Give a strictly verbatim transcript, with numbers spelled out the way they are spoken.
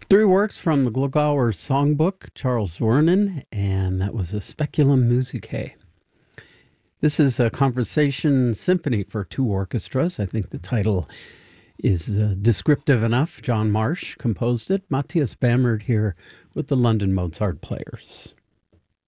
Three works from the Glogauer Songbook, Charles Wernin, and that was a Speculum Musicae. This is a conversation symphony for two orchestras. I think the title is uh, descriptive enough. John Marsh composed it. Matthias Bamert here with the London Mozart Players.